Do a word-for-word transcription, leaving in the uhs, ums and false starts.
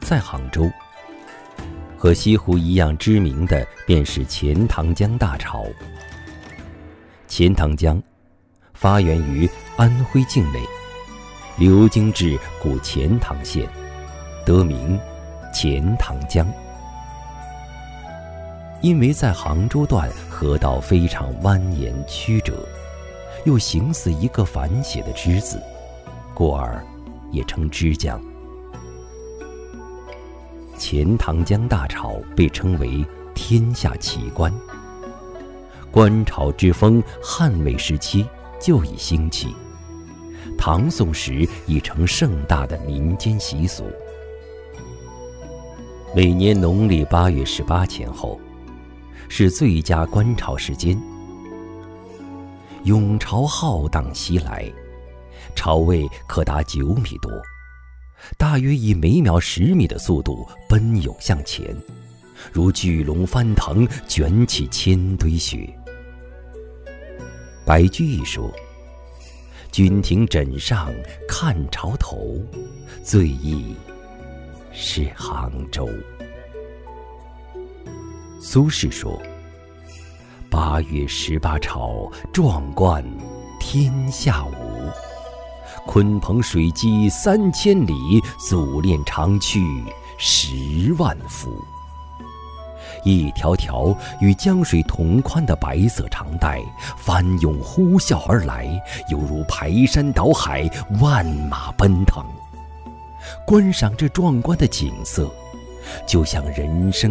在杭州。和西湖一样知名的便是钱塘江大潮。钱塘江发源于安徽境内，流经至古钱塘县，得名钱塘江。因为在杭州段河道非常蜿蜒曲折，又形似一个反写的之字，故而也称之江。钱塘江大潮被称为天下奇观，观潮之风汉魏时期就已兴起，唐宋时已成盛大的民间习俗。每年农历八月十八前后是最佳观潮时间，涌潮浩荡袭来，潮位可达九米多，大约以每秒十米的速度奔涌向前，如巨龙翻腾，卷起千堆雪。白居易说：“君庭枕上看潮头，最忆是杭州。”苏轼说：“八月十八潮，壮观天下无。鲲鹏水击三千里，祖练长驱十万伏。”一条条与江水同宽的白色长带翻涌呼啸而来，犹如排山倒海，万马奔腾。观赏这壮观的景色，就像人生